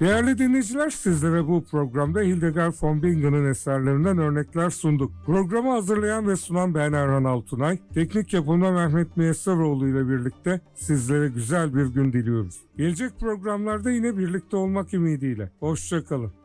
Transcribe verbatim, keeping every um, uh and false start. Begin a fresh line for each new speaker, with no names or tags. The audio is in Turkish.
Değerli dinleyiciler, sizlere bu programda Hildegard von Bingen'in eserlerinden örnekler sunduk. Programı hazırlayan ve sunan ben Erhan Altunay. Teknik yapımda Mehmet Müyesseroğlu ile birlikte sizlere güzel bir gün diliyoruz. Gelecek programlarda yine birlikte olmak ümidiyle. Hoşça kalın.